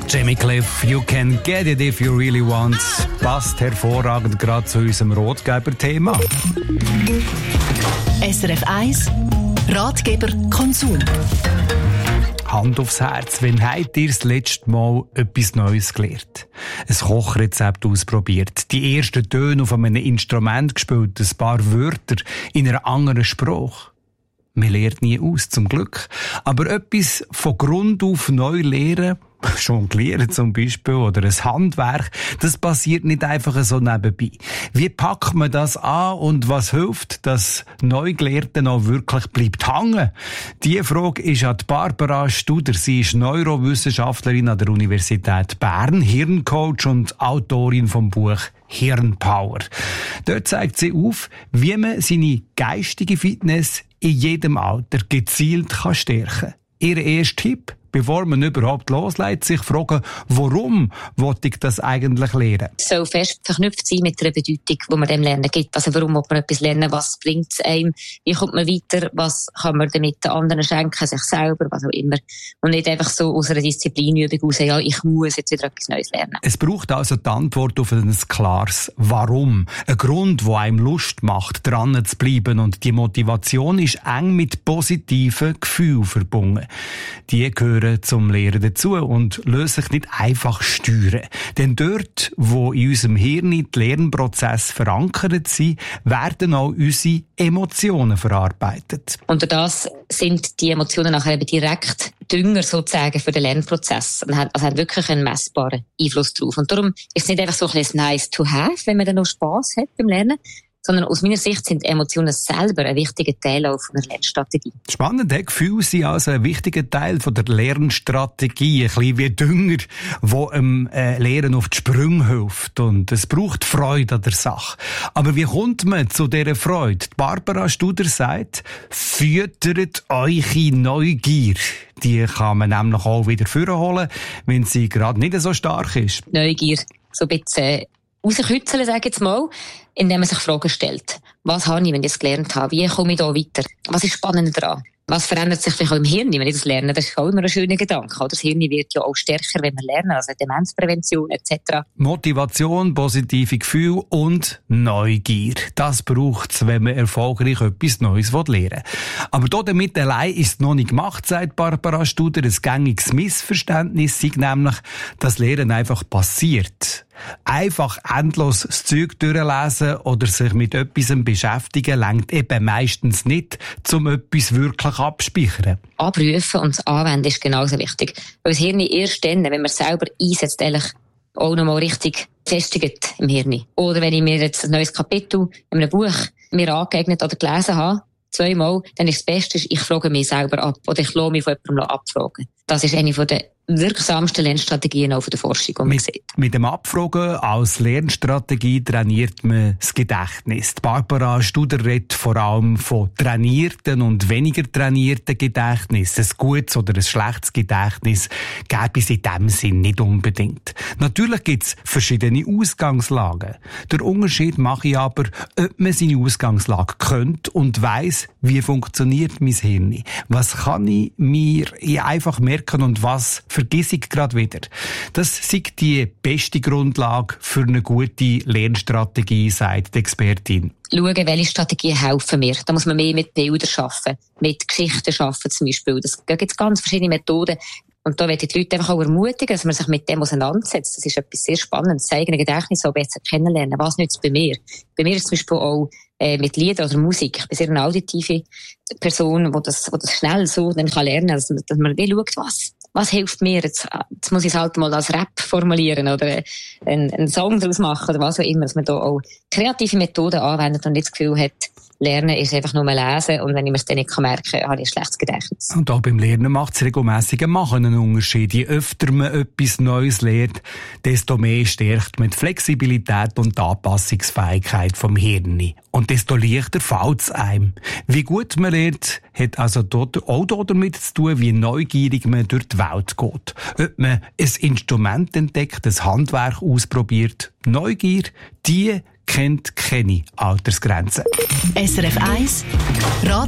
Jamie Cliff, You Can Get It If You Really Want, passt hervorragend gerade zu unserem Ratgeber-Thema. SRF 1 Ratgeber Konsum. Hand aufs Herz, wenn habt ihr das letzte Mal etwas Neues gelernt? Ein Kochrezept ausprobiert, die ersten Töne auf einem Instrument gespielt, ein paar Wörter in einer anderen Sprache. Man lernt nie aus, zum Glück. Aber etwas von Grund auf neu lernen, jonglieren zum Beispiel, oder ein Handwerk, das passiert nicht einfach so nebenbei. Wie packt man das an und was hilft, dass Neugelernte noch wirklich bleibt hängen? Diese Frage ist an Barbara Studer. Sie ist Neurowissenschaftlerin an der Universität Bern, Hirncoach und Autorin vom Buch Hirnpower. Dort zeigt sie auf, wie man seine geistige Fitness in jedem Alter gezielt stärken kann. Ihr erster Tipp: bevor man überhaupt loslegt, sich fragen, warum wollte ich das eigentlich lernen? Es soll fest verknüpft sein mit der Bedeutung, die man dem Lernen gibt. Also warum will man etwas lernen, was bringt es einem, wie kommt man weiter, was kann man damit den anderen schenken, sich selber, was auch immer. Und nicht einfach so aus einer Disziplinübung raus, ja, ich muss jetzt wieder etwas Neues lernen. Es braucht also die Antwort auf ein klares Warum. Ein Grund, der einem Lust macht, dran zu bleiben. Und die Motivation ist eng mit positiven Gefühlen verbunden. Die gehören zum Lehren dazu und lassen sich nicht einfach steuern. Denn dort, wo in unserem Hirn die Lernprozesse verankert sind, werden auch unsere Emotionen verarbeitet. Und durch das sind die Emotionen nachher eben direkt Dünger sozusagen für den Lernprozess und haben wirklich einen messbaren Einfluss drauf. Und darum ist es nicht einfach so ein bisschen nice to have, wenn man dann noch Spass hat beim Lernen, sondern aus meiner Sicht sind Emotionen selber ein wichtiger Teil auch von der Lernstrategie. Spannend, Gefühle sind also ein wichtiger Teil von der Lernstrategie, ein bisschen wie Dünger, der Lehren auf die Sprünge hilft. Und es braucht Freude an der Sache. Aber wie kommt man zu dieser Freude? Barbara Studer sagt, füttert eure Neugier. Die kann man nämlich auch wieder vorholen, wenn sie gerade nicht so stark ist. Neugier, so ein bisschen rauskitzeln, sage ich jetzt mal, indem man sich Fragen stellt. Was habe ich, wenn ich das gelernt habe? Wie komme ich da weiter? Was ist spannend daran? Was verändert sich vielleicht auch im Hirn, wenn ich das lerne? Das ist auch immer ein schöner Gedanke. Das Hirn wird ja auch stärker, wenn wir lernen, also Demenzprävention etc. Motivation, positive Gefühle und Neugier. Das braucht es, wenn man erfolgreich etwas Neues lernen will. Aber damit allein ist es noch nicht gemacht, sagt Barbara Studer. Ein gängiges Missverständnis ist nämlich, dass Lernen einfach passiert. Einfach endlos das Zeug durchlesen oder sich mit etwas beschäftigen, reicht eben meistens nicht, um etwas wirklich abzuspeichern. Abrufen und das Anwenden ist genauso wichtig. Weil das Hirn erst dann, wenn man es selber einsetzt, ehrlich auch nochmal richtig festigt im Hirn. Oder wenn ich mir jetzt ein neues Kapitel in einem Buch mir angeeignet oder gelesen habe, 2-mal, dann ist das Beste, ich frage mich selber ab oder ich lasse mich von jemandem abfragen. Das ist eine der wirksamsten Lernstrategien auch von der Forschung, die man sieht. Mit dem Abfragen als Lernstrategie trainiert man das Gedächtnis. Barbara Studer redet vor allem von trainierten und weniger trainierten Gedächtnis. Ein gutes oder ein schlechtes Gedächtnis gäbe es in diesem Sinn nicht unbedingt. Natürlich gibt es verschiedene Ausgangslagen. Der Unterschied mache ich aber, ob man seine Ausgangslage kennt und weiss, wie funktioniert mein Hirn. Was kann ich mir einfach merken und was vergiss ich gerade wieder. Das ist die beste Grundlage für eine gute Lernstrategie, sagt die Expertin. Schauen, welche Strategien helfen mir. Da muss man mehr mit Bildern arbeiten, mit Geschichten arbeiten zum Beispiel. Da gibt es ganz verschiedene Methoden. Und da möchte ich die Leute einfach auch ermutigen, dass man sich mit dem auseinandersetzt. Das ist etwas sehr Spannendes, das eigene Gedächtnis auch besser kennenlernen. Was nützt es bei mir? Bei mir ist zum Beispiel auch mit Liedern oder Musik. Ich bin sehr eine auditive Person, die das schnell so dann kann lernen, dass man wie schaut, was hilft mir? Jetzt muss ich es halt mal als Rap formulieren oder einen Song daraus machen oder was auch immer, dass man da auch kreative Methoden anwendet und nicht das Gefühl hat, Lernen ist einfach nur lesen und wenn ich mir es dann nicht merken kann, habe ich ein schlechtes Gedächtnis. Und auch beim Lernen macht es regelmässig einen Unterschied. Je öfter man etwas Neues lernt, desto mehr stärkt man die Flexibilität und die Anpassungsfähigkeit vom Hirn. Und desto leichter fällt es einem. Wie gut man lernt, hat also auch damit zu tun, wie neugierig man durch die Welt geht. Ob man ein Instrument entdeckt, ein Handwerk ausprobiert. Neugier, die kennt keine Altersgrenzen. SRF 1